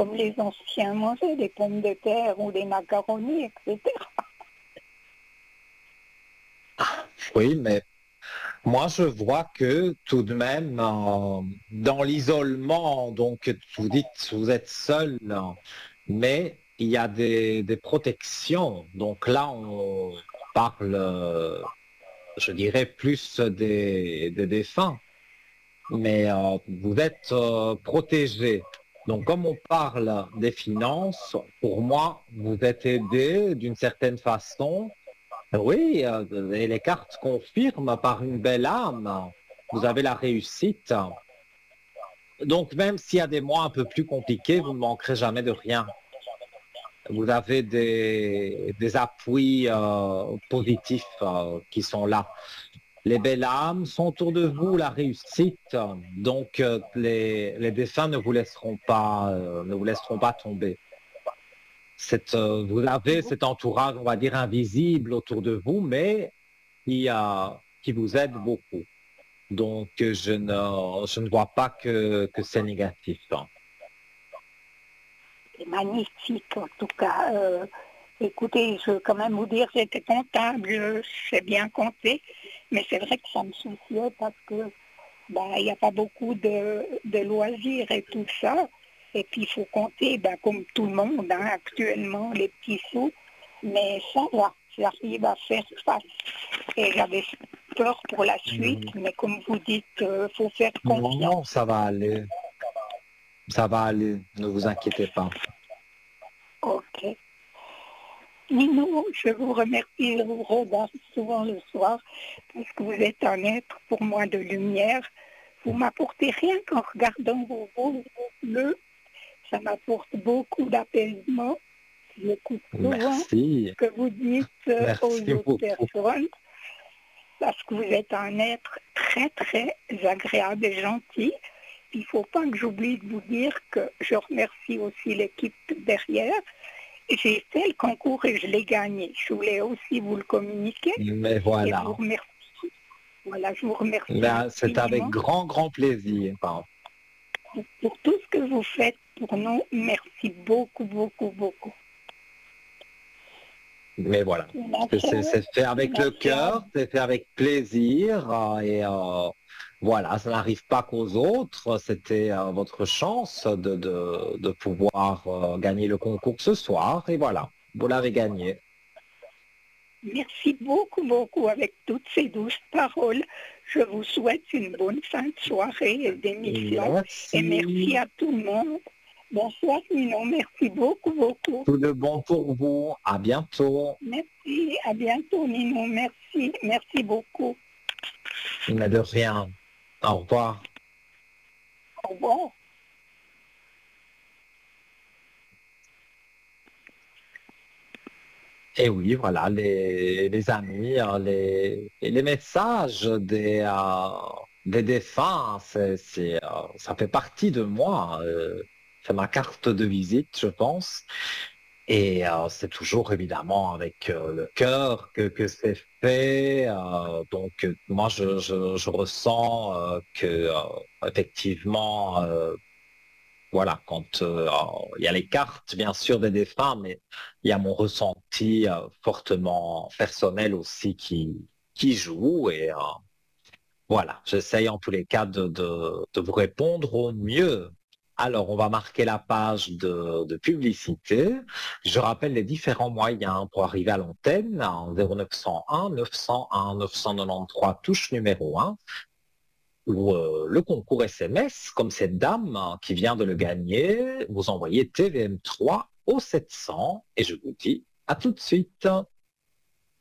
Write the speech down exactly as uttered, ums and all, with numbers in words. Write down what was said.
comme les anciens mangeaient, des pommes de terre ou des macaronis, et cetera. Oui, mais moi je vois que tout de même, euh, dans l'isolement, donc vous dites vous êtes seul, hein, mais il y a des, des protections. Donc là, on parle, euh, je dirais, plus des, des défunts, mais euh, vous êtes euh, protégé. Donc comme on parle des finances, pour moi, vous êtes aidé d'une certaine façon. Oui, euh, et les cartes confirment par une belle âme. Vous avez la réussite. Donc même s'il y a des mois un peu plus compliqués, vous ne manquerez jamais de rien. Vous avez des, des appuis euh, positifs euh, qui sont là. Les belles âmes sont autour de vous, la réussite. Donc euh, les, les défunts ne vous laisseront pas, euh, ne vous laisseront pas tomber. Cette, euh, vous avez cet entourage, on va dire, invisible autour de vous, mais qui, euh, qui vous aide beaucoup. Donc, euh, je ne, je ne vois pas que, que c'est négatif, hein. C'est magnifique, en tout cas. Euh, écoutez, je veux quand même vous dire, j'étais comptable, je sais bien compter, mais c'est vrai que ça me souciait parce que ben, il n'y a pas beaucoup de, de loisirs et tout ça. Et puis, il faut compter, ben, comme tout le monde, hein, actuellement, les petits sous. Mais ça va, j'arrive à faire face. Et j'avais peur pour la suite, Mm. mais comme vous dites, il faut faire Non, confiance. ça va aller. Ça va aller. Ne vous inquiétez pas. Ok. Nino, je vous remercie, je vous regarde souvent le soir parce que vous êtes un être pour moi de lumière. Vous m'apportez rien qu'en regardant vos yeux bleus, ça m'apporte beaucoup d'apaisement. J'écoute souvent Merci. ce que vous dites euh, aux Merci autres beaucoup. personnes parce que vous êtes un être très très agréable et gentil. Il ne faut pas que j'oublie de vous dire que je remercie aussi l'équipe derrière. J'ai fait le concours et je l'ai gagné. Je voulais aussi vous le communiquer Mais et vous voilà. remercier. Voilà, je vous remercie Mais c'est avec infiniment grand, grand plaisir, hein. pour, pour tout ce que vous faites pour nous. Merci beaucoup, beaucoup, beaucoup. Mais voilà. Ma C'est c'est- chère, c'est fait avec ma le chère, cœur, c'est fait avec plaisir, euh, et euh, voilà, ça n'arrive pas qu'aux autres. C'était euh, votre chance de, de, de pouvoir euh, gagner le concours ce soir, et voilà, vous l'avez gagné. merci beaucoup, beaucoup avec toutes ces douces paroles. Je vous souhaite une bonne fin de soirée et d'émission et merci Merci. à tout le monde. Bonsoir Nino, merci beaucoup, beaucoup. Tout de bon pour vous. À bientôt. Merci, à bientôt Nino, merci, merci beaucoup. Mais de rien. Au revoir. Au revoir. Et oui, voilà, les, les amis, euh, les, et les messages des, euh, des défunts, c'est, c'est, euh, ça fait partie de moi. euh, c'est ma carte de visite, je pense. Et euh, c'est toujours évidemment avec euh, le cœur que, que c'est fait. euh, donc euh, moi, je, je, je ressens euh, que euh, effectivement, euh, voilà, quand euh, il y a les cartes, bien sûr, des défunts, mais il y a mon ressenti euh, fortement personnel aussi qui, qui joue. Et euh, voilà, j'essaye en tous les cas de, de, de vous répondre au mieux. Alors, on va marquer la page de, de publicité. Je rappelle les différents moyens pour arriver à l'antenne en zéro neuf cent un neuf cent un neuf cent quatre-vingt-treize, touche numéro un, ou euh, le concours S M S, comme cette dame hein, qui vient de le gagner. Vous envoyez T V M trois au sept cents et je vous dis à tout de suite.